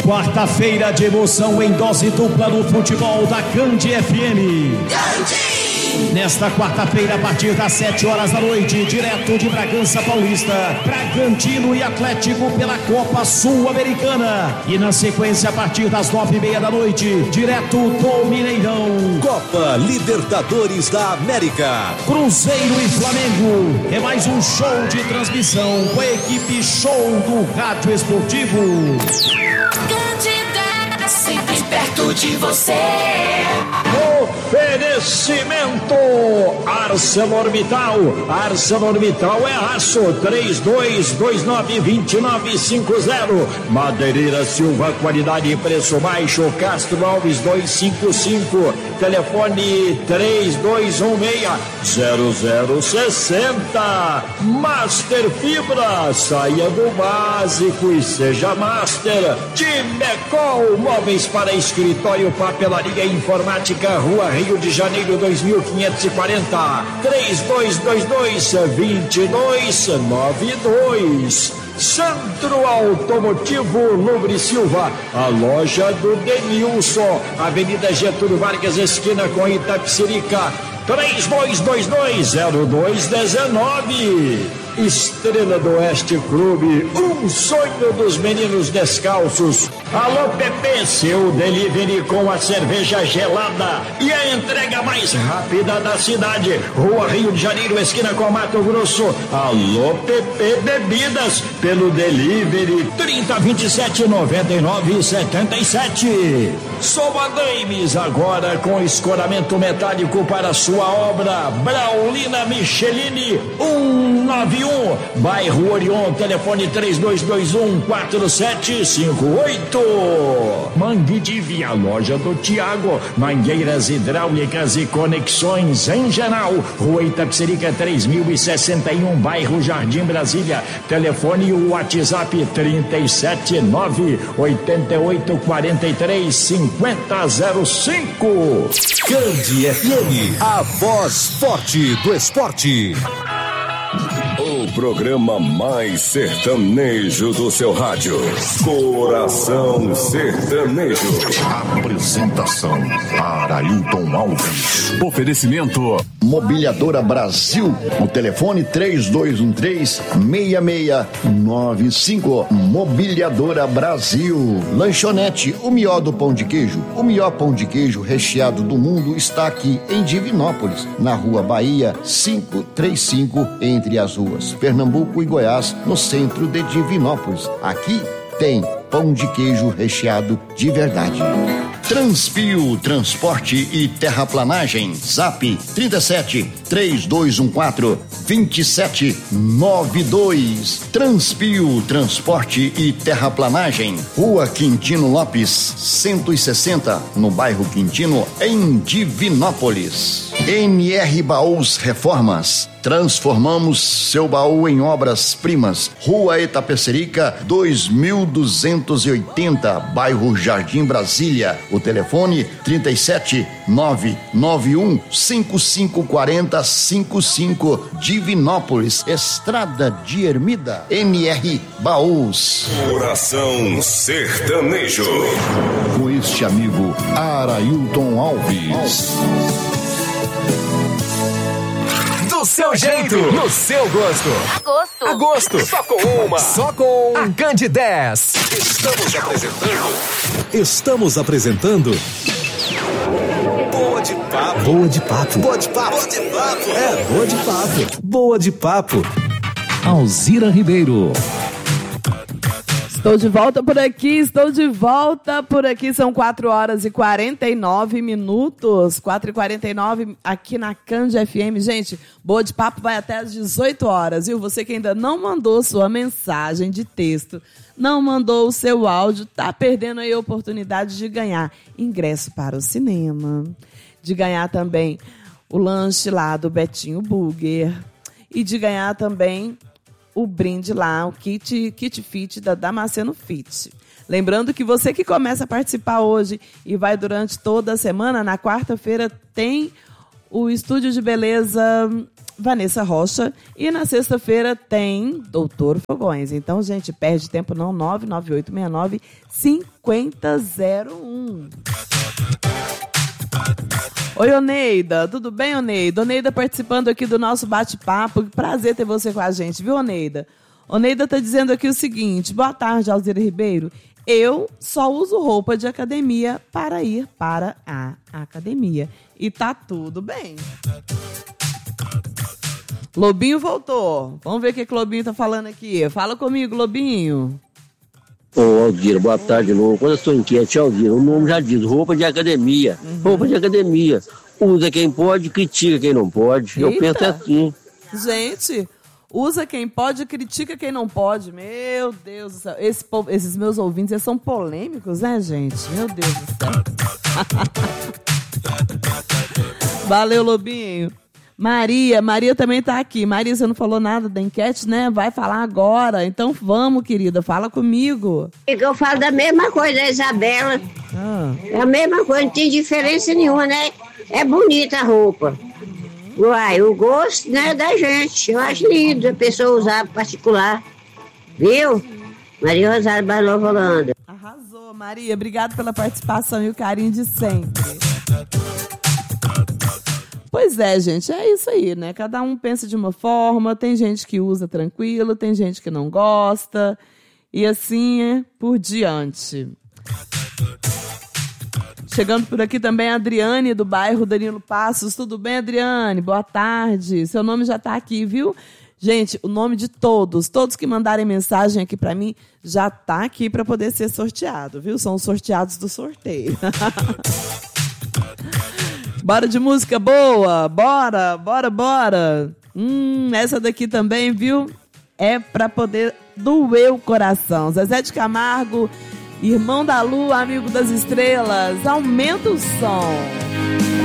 Quarta-feira de emoção em dose dupla no futebol da Cande FM. Nesta quarta-feira, a partir das 7 horas da noite, direto de Bragança Paulista, Bragantino e Atlético pela Copa Sul-Americana. E na sequência, a partir das 9h30 da noite, direto do Mineirão, Copa Libertadores da América, Cruzeiro e Flamengo. É mais um show de transmissão com a equipe Show do Rádio Esportivo. Candida, sempre perto de você. Oferecimento ArcelorMittal. ArcelorMittal é aço. 3229-2950. Madeireira Silva, qualidade e preço baixo. Castro Alves 255. Telefone 3216-0060. Master Fibra, saia do básico e seja Master. Timecol, móveis para escritório, papelaria e informática, Rua Rio de Janeiro 2540. 3222-2292. Centro Automotivo Lubre Silva, a loja do Denilson, Avenida Getúlio Vargas, esquina com Itapecerica, 3222-0219. Estrela do Oeste Clube, um sonho dos meninos descalços. Alô Pepe, seu delivery com a cerveja gelada e a entrega mais rápida da cidade. Rua Rio de Janeiro, esquina com Mato Grosso. Alô Pepe Bebidas, pelo delivery 3027-9977. Soma Games, agora com escoramento metálico para sua obra. Braulina Michelini 191, bairro Orion, telefone 3221-4758. Mangue de Via, loja do Tiago, mangueiras hidráulicas e conexões em geral. Rua Itapecerica 3061, bairro Jardim Brasília, telefone e o WhatsApp 379-8843-5005. Cande FM, a voz forte do esporte. O programa mais sertanejo do seu rádio. Coração Sertanejo. Apresentação: Arailton Alves. Oferecimento: Mobiliadora Brasil. O telefone 3213-6695. Mobiliadora Brasil. Lanchonete O Mió do Pão de Queijo. O melhor pão de queijo recheado do mundo está aqui em Divinópolis, na Rua Bahia 535, entre as ruas Pernambuco e Goiás, no centro de Divinópolis. Aqui tem pão de queijo recheado de verdade. Transpio, transporte e terraplanagem. Zap 37-3214-2792. Transpio, transporte e terraplanagem. Rua Quintino Lopes, 160, no bairro Quintino, em Divinópolis. NR Baús Reformas. Transformamos seu baú em obras-primas. Rua Itapecerica 2280, bairro Jardim Brasília. O telefone 37-991-5540-55, Divinópolis, Estrada de Ermida. NR Baús. Coração Sertanejo. Com este amigo Arailton Alves. Do seu jeito, no seu gosto. Agosto. Só com uma. Só com a Cande 10. Estamos apresentando Boa de Papo. Boa de papo. Boa de Papo. É, boa de papo. Boa de papo. Alzira Ribeiro. Estou de volta por aqui, são 4h49, 4h49 aqui na Cande FM. Gente, Boa de Papo vai até às 18 horas, viu? Você que ainda não mandou sua mensagem de texto, não mandou o seu áudio, tá perdendo aí a oportunidade de ganhar ingresso para o cinema, de ganhar também o lanche lá do Betinho Burger e de ganhar também o brinde lá, o kit fit da Damasceno Fit. Lembrando que você que começa a participar hoje e vai durante toda a semana, na quarta-feira tem o Estúdio de Beleza Vanessa Rocha. E na sexta-feira tem Doutor Fogões. Então, gente, perde tempo não, 99869-5001. Oi, Oneida. Tudo bem, Oneida? Oneida participando aqui do nosso bate-papo. Que prazer ter você com a gente, viu, Oneida? Oneida tá dizendo aqui o seguinte. Boa tarde, Alzira Ribeiro. Eu só uso roupa de academia para ir para a academia. E tá tudo bem. Lobinho voltou. Vamos ver o que o Lobinho tá falando aqui. Fala comigo, Lobinho. Ô, Alzira, boa tarde, novo. Quando eu estou inquieto, Alzira, o nome já diz, roupa de academia. Roupa de academia. Usa quem pode, critica quem não pode. Eita. Eu penso assim. Gente, usa quem pode, critica quem não pode. Meu Deus do céu. Esses meus ouvintes, eles são polêmicos, né, gente? Meu Deus do céu. Valeu, Lobinho. Maria também tá aqui. Maria, você não falou nada da enquete, né? Vai falar agora. Então vamos, querida, fala comigo. Eu falo da mesma coisa da Isabela. É a mesma coisa, não tem diferença nenhuma, né? É bonita a roupa. Uai, o gosto, né, da gente. Eu acho lindo a pessoa usar particular. Viu? Maria Rosário Barlova Holanda. Arrasou, Maria. Obrigado pela participação e o carinho de sempre. Pois é, gente, é isso aí, né? Cada um pensa de uma forma, tem gente que usa tranquilo, tem gente que não gosta, e assim por diante. Chegando por aqui também a Adriane, do bairro Danilo Passos. Tudo bem, Adriane? Boa tarde. Seu nome já tá aqui, viu? Gente, o nome de todos que mandarem mensagem aqui pra mim, já tá aqui pra poder ser sorteado, viu? São os sorteados do sorteio. Bora de música boa, bora. Essa daqui também, viu? É pra poder doer o coração. Zezé de Camargo, Irmão da Lua, Amigo das Estrelas, aumenta o som.